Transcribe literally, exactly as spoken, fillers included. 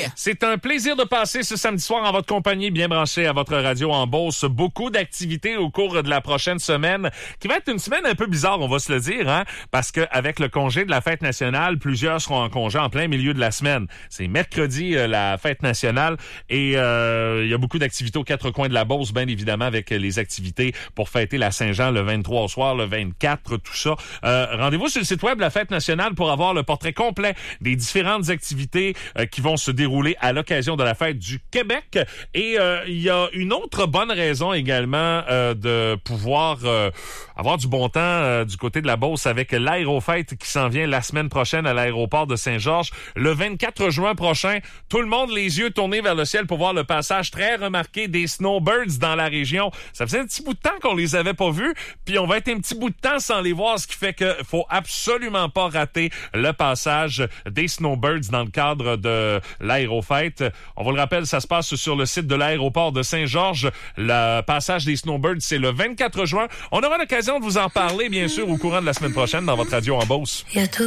C'est un plaisir de passer ce samedi soir en votre compagnie, bien branché à votre radio en Beauce. Beaucoup d'activités au cours de la prochaine semaine, qui va être une semaine un peu bizarre, on va se le dire, hein, parce que avec le congé de la fête nationale, plusieurs seront en congé en plein milieu de la semaine. C'est mercredi, euh, la fête nationale, et euh, il y a beaucoup d'activités aux quatre coins de la Beauce, bien évidemment, avec les activités pour fêter la Saint-Jean le vingt-trois au soir, le vingt-quatre, tout ça. Euh, rendez-vous sur le site web de la fête nationale pour avoir le portrait complet des différentes activités euh, qui vont se dérouler à l'occasion de la fête du Québec. Et euh, il y a une autre bonne raison également euh, de pouvoir euh, avoir du bon temps euh, du côté de la Beauce avec l'aérofête qui s'en vient la semaine prochaine à l'aéroport de Saint-Georges. Le vingt-quatre juin prochain, tout le monde les yeux tournés vers le ciel pour voir le passage très remarqué des snowbirds dans la région. Ça faisait un petit bout de temps qu'on les avait pas vus, puis on va être un petit bout de temps sans les voir, ce qui fait que faut absolument pas rater le passage des snowbirds dans le cadre de l'aérofête. On vous le rappelle, ça se passe sur le site de l'aéroport de Saint-Georges. Le passage des snowbirds, c'est le vingt-quatre juin. On aura l'occasion de vous en parler, bien sûr, au courant de la semaine prochaine dans votre radio en Beauce.